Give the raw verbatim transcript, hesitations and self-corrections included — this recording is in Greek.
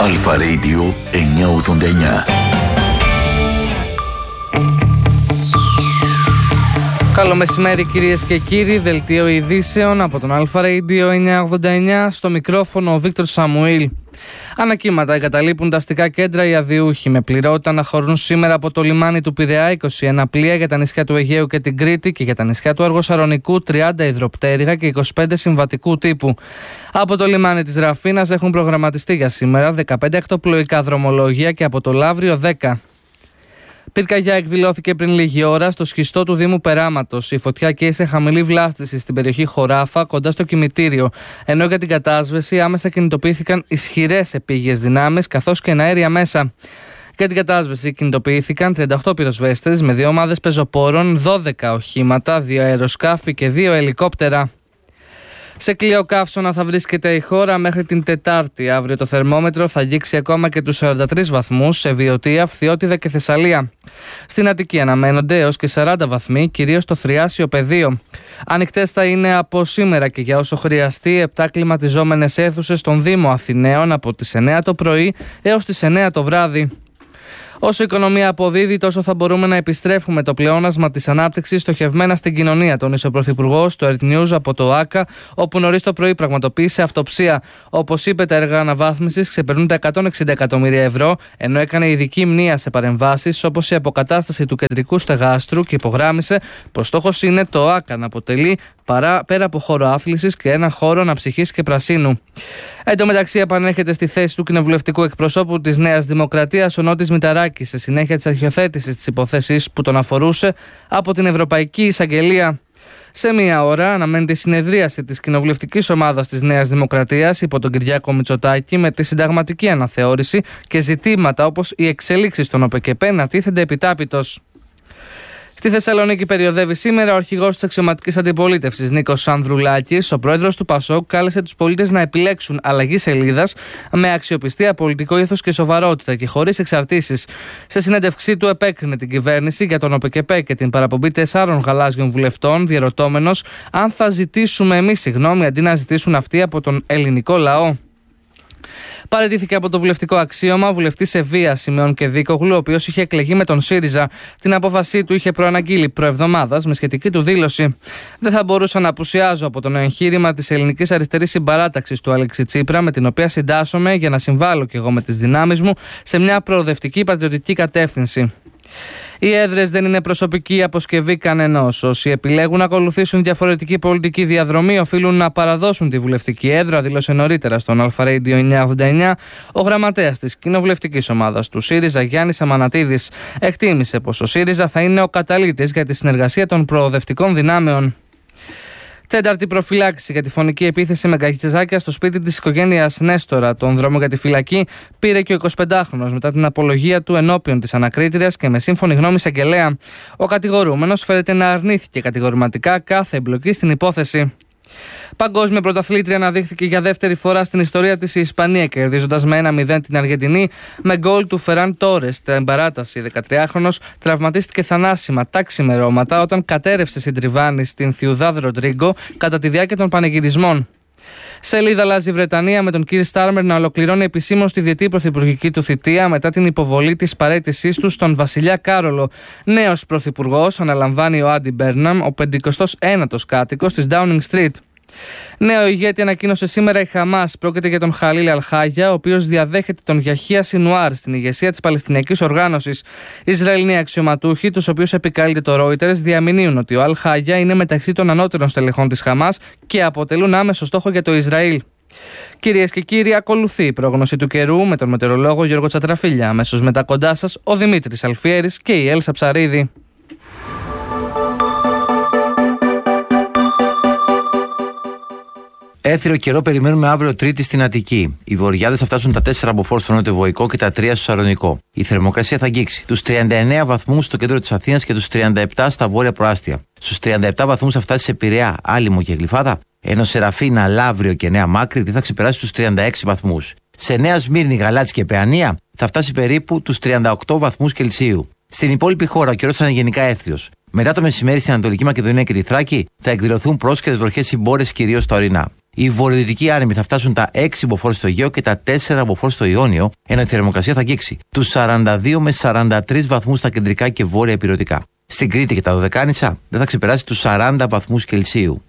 Αλφα Radio εννιακόσια ογδόντα εννιά. Καλό μεσημέρι κυρίες και κύριοι, δελτίο ειδήσεων από τον Αλφα Radio εννιακόσια ογδόντα εννιά, στο μικρόφωνο ο Βίκτορ Σαμουήλ. Ανακύματα εγκαταλείπουν τα αστικά κέντρα οι αδιούχοι, με πληρότητα να χωρούν σήμερα από το λιμάνι του Πειραιά είκοσι ένα πλοία για τα νησιά του Αιγαίου και την Κρήτη και για τα νησιά του Αργοσαρονικού τριάντα υδροπτέρυγα και είκοσι πέντε συμβατικού τύπου. Από το λιμάνι της Ραφίνας έχουν προγραμματιστεί για σήμερα δεκαπέντε ακτοπλοϊκά δρομολόγια και από το Λαύριο δέκα. Πυρκαγιά εκδηλώθηκε πριν λίγη ώρα στο σχιστό του Δήμου Περάματος. Η φωτιά καίει σε χαμηλή βλάστηση στην περιοχή Χωράφα, κοντά στο κημητήριο. Ενώ για την κατάσβεση άμεσα κινητοποιήθηκαν ισχυρές επίγειες δυνάμεις καθώς και εναέρια μέσα. Για την κατάσβεση κινητοποιήθηκαν τριάντα οκτώ πυροσβέστες με δύο ομάδες πεζοπόρων, δώδεκα οχήματα, δύο αεροσκάφη και δύο ελικόπτερα. Σε κλειοκαύσωνα θα βρίσκεται η χώρα μέχρι την Τετάρτη. Αύριο το θερμόμετρο θα αγγίξει ακόμα και τους σαράντα τρεις βαθμούς σε Βιωτία, Φθιώτιδα και Θεσσαλία. Στην Αττική αναμένονται έως και σαράντα βαθμοί, κυρίως στο Θριάσιο πεδίο. Ανοιχτές θα είναι από σήμερα και για όσο χρειαστεί επτά κλιματιζόμενες αίθουσες στον Δήμο Αθηναίων από τις εννιά το πρωί έως τις εννιά το βράδυ. Όσο η οικονομία αποδίδει, τόσο θα μπορούμε να επιστρέφουμε το πλεόνασμα της ανάπτυξης στοχευμένα στην κοινωνία, τόνισε ο Πρωθυπουργός στο Earth News από το ΆΚΑ, όπου νωρίς το πρωί πραγματοποίησε αυτοψία. Όπως είπε, τα έργα αναβάθμισης ξεπερνούν τα εκατόν εξήντα εκατομμύρια ευρώ, ενώ έκανε ειδική μνήα σε παρεμβάσεις όπως η αποκατάσταση του κεντρικού στεγάστρου και υπογράμμισε πως στόχος είναι το ΆΚΑ να αποτελεί παρά, πέρα από χώρο άθλησης και ένα χώρο αναψυχής και πρασίνου. Εν τω μεταξύ, επανέρχεται στη θέση του κοινοβουλευτικού εκπροσώπου της Νέας Δημοκρατίας ο Νότης Μηταράκης σε συνέχεια της αρχιοθέτησης της υπόθεσης που τον αφορούσε από την Ευρωπαϊκή Εισαγγελία. Σε μία ώρα αναμένεται η συνεδρίαση της κοινοβουλευτικής ομάδας της Νέας Δημοκρατίας υπό τον Κυριάκο Μητσοτάκη με τη συνταγματική αναθεώρηση και ζητήματα όπως οι εξελίξεις στον ΟΠΕΚΕΠΕ να τίθενται επιτάπητος. Στη Θεσσαλονίκη περιοδεύει σήμερα ο αρχηγός της αξιωματικής αντιπολίτευσης Νίκος Ανδρουλάκης. Ο πρόεδρος του ΠΑΣΟΚ κάλεσε τους πολίτες να επιλέξουν αλλαγή σελίδας με αξιοπιστία, πολιτικό ήθος και σοβαρότητα και χωρίς εξαρτήσεις. Σε συνέντευξή του επέκρινε την κυβέρνηση για τον ΟΠΕΚΕΠΕ και την παραπομπή τεσσάρων γαλάζιων βουλευτών, διερωτώμενος αν θα ζητήσουμε εμείς συγγνώμη αντί να ζητήσουν αυτοί από τον ελληνικό λαό. Παραιτήθηκε από το βουλευτικό αξίωμα ο βουλευτής Ευβία Σιμεών Κεδίκογλου, ο οποίος είχε εκλεγεί με τον ΣΥΡΙΖΑ. Την απόφασή του είχε προαναγγείλει προεβδομάδας με σχετική του δήλωση. Δεν θα μπορούσα να απουσιάζω από το νέο εγχείρημα της ελληνικής αριστερής συμπαράταξης του Αλέξη Τσίπρα, με την οποία συντάσσομαι για να συμβάλλω κι εγώ με τις δυνάμεις μου σε μια προοδευτική πατριωτική κατεύθυνση. Οι έδρες δεν είναι προσωπική αποσκευή κανενός. Όσοι επιλέγουν να ακολουθήσουν διαφορετική πολιτική διαδρομή οφείλουν να παραδώσουν τη βουλευτική έδρα, δήλωσε νωρίτερα στον Αλφα Radio εννιακόσια ογδόντα εννιά ο γραμματέας της κοινοβουλευτικής ομάδας του ΣΥΡΙΖΑ Γιάννης Αμανατίδης. Εκτίμησε πως ο ΣΥΡΙΖΑ θα είναι ο καταλήτης για τη συνεργασία των προοδευτικών δυνάμεων. Τέταρτη προφυλάξη για τη φωνική επίθεση με γκαχιζάκια στο σπίτι της οικογένειας Νέστορα. Τον δρόμο για τη φυλακή πήρε και ο εικοσιπεντάχρονος μετά την απολογία του ενώπιον της ανακρίτριας και με σύμφωνη γνώμη εισαγγελέα. Ο κατηγορούμενος φέρεται να αρνήθηκε κατηγορηματικά κάθε εμπλοκή στην υπόθεση. Παγκόσμια πρωταθλήτρια αναδείχθηκε για δεύτερη φορά στην ιστορία της η Ισπανία, κερδίζοντας με ένα μηδέν την Αργεντινή με γκολ του Φεράν Τόρες. Στην παράταση, δεκατριάχρονος τραυματίστηκε θανάσιμα τα ξημερώματα όταν κατέρευσε συντριβάνι στην Θιουδάδ Ροντρίγκο κατά τη διάρκεια των πανηγυρισμών. Σελίδα αλλάζει η Βρετανία με τον Κίρ Στάρμερ να ολοκληρώνει επισήμως τη διετή πρωθυπουργική του θητεία μετά την υποβολή της παραίτησής του στον βασιλιά Κάρολο. Νέος πρωθυπουργός αναλαμβάνει ο Άντι Μπέρναμ, ο πενηκοστός ένατος κάτοικος της Downing Street. Νέο ηγέτη ανακοίνωσε σήμερα η Χαμάς. Πρόκειται για τον Χαλίλ Αλχάγια, ο οποίος διαδέχεται τον Γιαχία Σινουάρ στην ηγεσία της Παλαιστινιακής Οργάνωσης. Οι Ισραηλοί αξιωματούχοι, τους οποίους επικαλείται το Reuters, διαμηνύουν ότι ο Αλχάγια είναι μεταξύ των ανώτερων στελεχών της Χαμάς και αποτελούν άμεσο στόχο για το Ισραήλ. Κυρίες και κύριοι, ακολουθεί η πρόγνωση του καιρού με τον μετεωρολόγο Γιώργο Τσατραφίλια. Αμέσως μετά κοντά σας ο Δημήτρης Αλφιέρης και η Έλσα Ψαρίδη. Έθριο καιρό περιμένουμε αύριο Τρίτη στην Αττική. Οι βορειάδες θα φτάσουν τα τέσσερα μποφόρ στο νότιο-βοϊκό και τα τρία στο Σαρονικό. Η θερμοκρασία θα αγγίξει τους τριάντα εννέα βαθμούς στο κέντρο της Αθήνας και τους τριάντα επτά στα βόρεια προάστια. Στους τριάντα επτά βαθμούς θα φτάσει σε Πειραιά, Άλυμο και Γλυφάδα, ενώ σε Ραφίνα, Λαύριο και Νέα Μάκρη δεν θα ξεπεράσει τους τριάντα έξι βαθμούς. Σε Νέα Σμύρνη, Γαλάτσι και Παιανία θα φτάσει περίπου τους τριάντα οκτώ βαθμούς Κελσίου. Στην υπόλοιπη χώρα ο καιρός θα είναι γενικά έθριος. Μετά το μεσημέρι στην Ανατολική Μακεδονία και τη Θράκη θα εκδηλωθούν πρόσχερες βροχές συμπόρες κυρίως στα ορεινά. Οι βορειοδυτικοί άνεμοι θα φτάσουν τα έξι μποφόρ στο Αιγαίο και τα τέσσερα μποφόρ στο Ιόνιο, ενώ η θερμοκρασία θα αγγίξει τους σαράντα δύο με σαράντα τρεις βαθμούς στα κεντρικά και βόρεια ηπειρωτικά. Στην Κρήτη και τα Δωδεκάνησα δεν θα ξεπεράσει τους σαράντα βαθμούς Κελσίου.